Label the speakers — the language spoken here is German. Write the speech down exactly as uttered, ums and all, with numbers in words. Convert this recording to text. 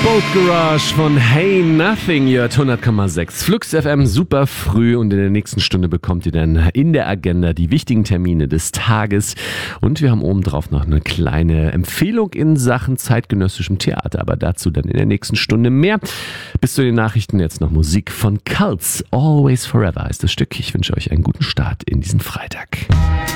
Speaker 1: Boat Garage von Hey Nothing, ihr hört hundert Komma sechs Flux F M super früh und in der nächsten Stunde bekommt ihr dann in der Agenda die wichtigen Termine des Tages und wir haben obendrauf noch eine kleine Empfehlung in Sachen zeitgenössischem Theater, aber dazu dann in der nächsten Stunde mehr. Bis zu den Nachrichten jetzt noch Musik von Cults, Always Forever heißt das Stück. Ich wünsche euch einen guten Start in diesen Freitag.